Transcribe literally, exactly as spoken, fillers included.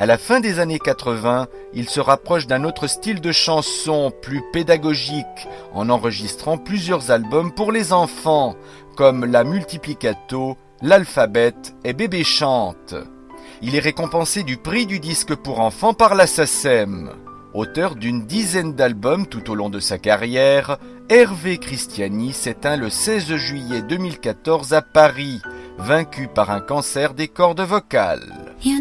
À la fin des années quatre-vingts, il se rapproche d'un autre style de chanson, plus pédagogique, en enregistrant plusieurs albums pour les enfants, comme La Multiplicato, L'Alphabet et Bébé chante. Il est récompensé du prix du disque pour enfants par la SACEM. Auteur d'une dizaine d'albums tout au long de sa carrière, Hervé Christiani s'éteint le seize juillet deux mille quatorze à Paris, vaincu par un cancer des cordes vocales.